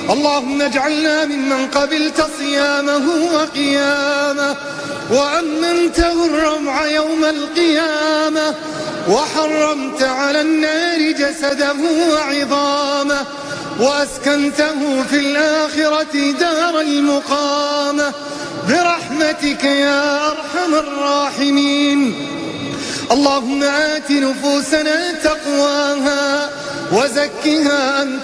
اللهم اجعلنا ممن قبلت صيامه وقيامه وأمنته الروع يوم القيامة وحرمت على النار جسده وعظامه وأسكنته في الآخرة دار المقامة برحمتك يا أرحم الراحمين. اللهم آت نفوسنا تقواها وزكها أنت